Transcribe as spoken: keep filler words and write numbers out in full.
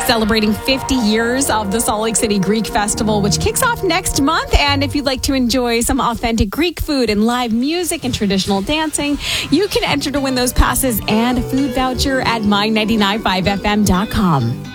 celebrating fifty years of the Salt Lake City Greek Festival, which kicks off next month. And if you'd like to enjoy some authentic Greek food and live music and traditional dancing, you can enter to win those passes and a food voucher at my ninety-nine point five F M dot com.